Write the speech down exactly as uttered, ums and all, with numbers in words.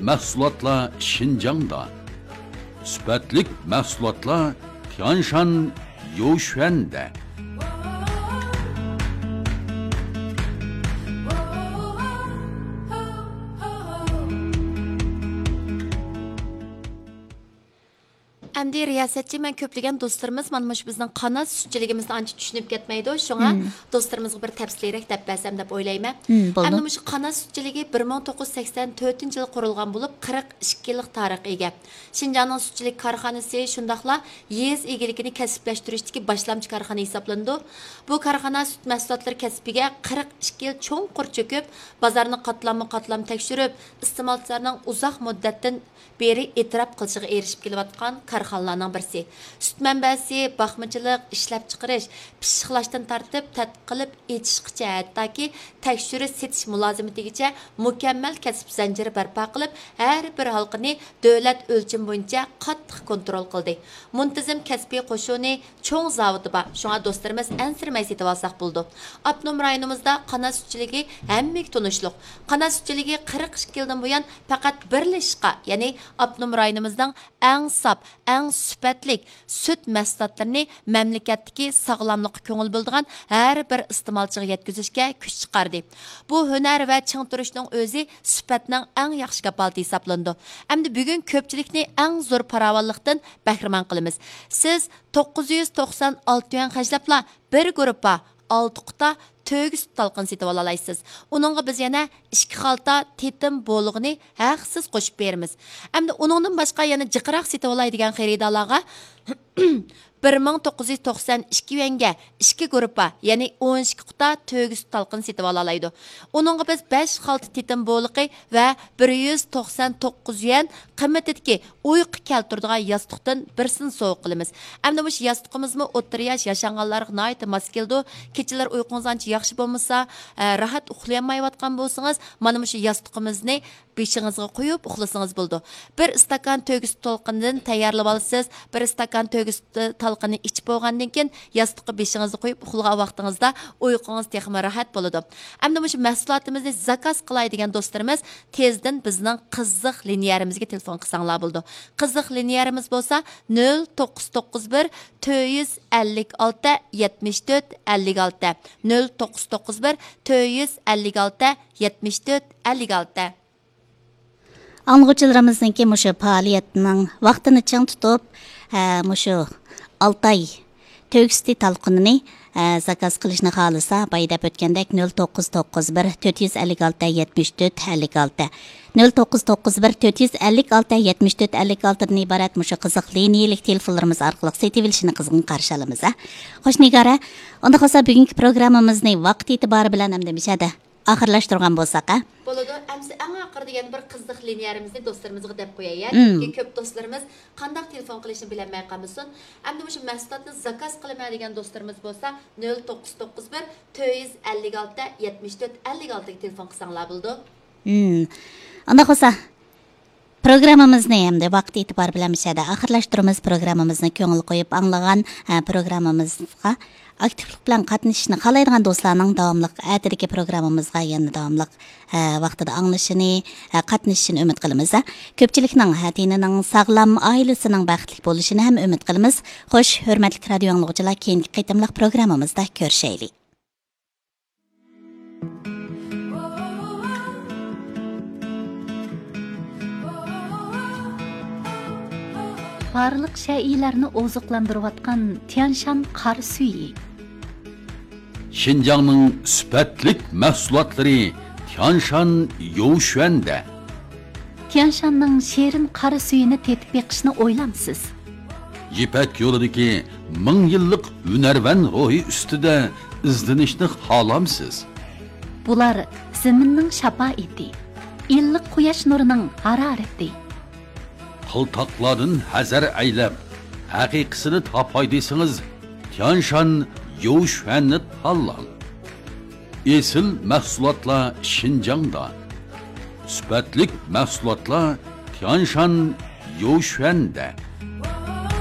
mahsulotlar Şinjan'da. Süpetlik mahsulotlar Tianshan Youshuan'da. Әмді риясетчі мен көплеген достарымыз mana shu bizning qanot sütçiligimizni ancha tushunib ketmaydi. Şoňa dostlarımızga bir təfsilirək dəp bəsəm dəp oylayman. Әмді şu qanot sütçiligi bir ming to'qqiz yuz sakson to'rtinchi yil qurilgan bo'lib, qirq ikki yillik tarixga ega. Şinjanның sütçilik karxanası şundaqla yez egiligini kəsbləşdirishdagi başlamchi karxana hisoblanadi. Bu karxana süt mahsulotlari kasbiga qirq ikki yil cho'nqur cho'kib, bozorni qatlamma-qatlam tekshirib, iste'molchilarning uzoq muddatdan beri e'tirof qilishiga erishib kelayotgan karxanalarning birisi. Süt manbasi, baxmachilik, ishlab chiqarish, pishiqlashdan tartib tadqiq qilib etishgacha, hattoki tekshirish setish mulozimatigacha mukammal kasb zanjiri barpo qilib, har bir halqini davlat o'lcham bo'yicha qattiq kontrol qildi. Muntazam kasbiy qo'shuni cho'ng zavodi bor. Shunga do'stlarimiz ansirmay setib olsak bo'ldi. Abnum rayonimizda qanot sütçiligi hammaga tunishliq. Qanot sütçiligi qirq ikki yildan buyon faqat bir lishqa, ya'ni Abnum rayonimizning eng sap, eng süpetlik süt mahsulotlarini mamlakatdagi sog'lomlikqa ko'ngil bildigan har bir iste'molchiga yetkazishga kuch chiqardi. Bu hunar va ching turishning o'zi süpetning eng yaxshi kapolati hisoblanadi. Endi bugun ko'pchilikni eng zo'r farovonlikdan bahramand qilamiz. Siz to'qqiz yuz to'qson olti yuan xarjlabla bir guruhga olti quta to'g'iz talqin setib olasizsiz. Uningga biz yana ikki xalta tetim bo'lig'ini haqsiz qo'shib beramiz. Hamda uningdan boshqa yana jiqroq setib oladigan xaridorlarga bir ming to'qqiz yuz to'qson ikki yuanga ikki guruhga, ya'ni o'n ikki quta to'g'iz talqin setib olaydi. Uningga biz besh xalta tetim bo'lig'i va bir yuz to'qson to'qqiz yuan qimmatidagi uyqu keltiradigan yostiqdan birsini sovg'a qilamiz. Hamda bu yostiqimizmi o'ttir yosh yashanganlarga nihoyat mos keldi. Kechalar uyqungiz ancha yaxshi bo'lmasa, rahat uxlayolmayotgan bo'lsangiz, mana shu yostiqimizni beshingizga qo'yib uxlasangiz bo'ldi. Bir stakan to'g'iz talqindan tayyorlab olasiz. Bir stakan to'g'iz talqini ichib bo'lgandan keyin yostiqqa beshingizni qo'yib uxlagan vaqtingizda uyqungiz texmi rahat bo'ladi. Hamda shu mahsulotimizni zakaz qilaydigan do'stlarimiz tezdan bizning qiziq liniyarimizga telefon qilsanglar bo'ldi. Qiziq liniyamiz bo'lsa nol to'qqiz to'qqiz bir to'rt yuz ellik olti yetmish to'rt ellik olti nol to'qqiz to'qqiz bir to'rt yuz ellik olti yetmish to'rt ellik olti. Anlıqçılarımızdaki muşu faaliyetinin vaxtını çın tutup, muşu olti ay to'g'izti talqinini zakaz qilishni xohlasa, bayda o'tgandek nol to'qqiz to'qqiz bir to'rt yuz ellik olti yetmish to'rt ellik olti nol to'qqiz to'qqiz bir to'rt yuz ellik olti yetmish to'rt ellik olti dan iborat muşu qiziq liniyalik telefonlarimiz orqali setib olishni qizg'in qarshi olamiz. Xo'sh Nigora, unda qolsa bugungi programmamizni vaqt e'tibori bilan hamda mishada oxirlashtirgan bo'lsak, a? Bo'ladi. Amsi eng oxir degan bir qiziq liniyamizni do'stlarimizga deb qo'yaylik. Chunki ko'p do'stlarimiz qanday telefon qilishni bilmay qolmasin. Endi o'sha mahsulotni zakaz qilaman degan do'stlarimiz bo'lsa nol to'qqiz to'qqiz bir to'rt yuz ellik olti yetmish to'rt ellik olti ga telefon qilsanglar bo'ldi. Hmm. Unda qolsa programmamizni hamda vaqt e'tibor bilan mishada oxirlashtiramiz. Programmamizni ko'ngil qo'yib anglagan programmamizga aktivlik bilan qatnashishni xohlaydigan do'stlarning davomli atidagi programmamizga yana davomli vaqtida anglashini, qatnashishini umid qilamiz. Ko'pchilikning hatinining sog'lom oilasining baxtli bo'lishini ham umid qilamiz. Xo'sh, hurmatli radio anglovchilar, keyingi qitimliq programmamizda ko'rishaylik. Barliq shaylarni oziqlantirayotgan Tianshan qor suyi. Şinjanның süpetlik mahsulotlari Tianshan Youshuan'da. Tianshanның sherin qor suyini tetib beqishni o'ylamsiz. Yipak yo'lidagi ming yillik hunarvan ruhi ustida izlanishni xohlamsiz. Bular zaminning shafoati, illiq quyosh nurining harorati. Qıltaqlardan hazar aylab, haqiqisini topay desangiz, Tianshan Youshuan'ni tanlang. Esil mahsulotlar Şinjan'da. Süpetlik mahsulotlar Tianshan Youshuan'da.